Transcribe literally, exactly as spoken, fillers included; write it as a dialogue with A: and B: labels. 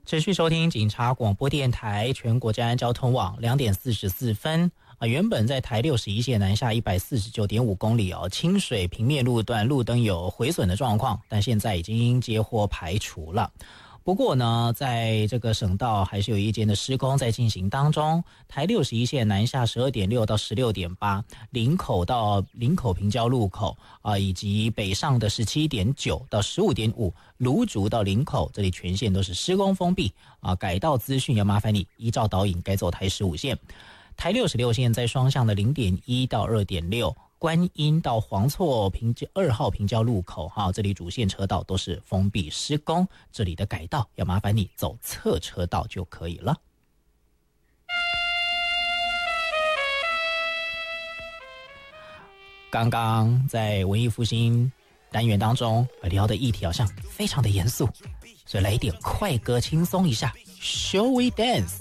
A: 持续收听警察广播电台全国治安交通网，两点四十四分啊，原本在台六十一线南下一百四十九点五公里哦，清水平面路段路灯有毁损的状况，但现在已经接获排除了。不过呢，在这个省道还是有一间的施工在进行当中。台六十一线南下十二点六到十六点八，林口到林口平交路口啊、呃，以及北上的十七点九到十五点五，芦竹到林口这里全线都是施工封闭啊、呃。改道资讯要麻烦你依照导引改走台十五线。台六十六线在双向的零点一到二点六。观音到黄厝平二号平交路口哈，这里主线车道都是封闭施工，这里的改道要麻烦你走侧车道就可以了。刚刚在文艺复兴单元当中聊的议题好像非常的严肃，所以来一点快歌轻松一下 ，Shall we dance？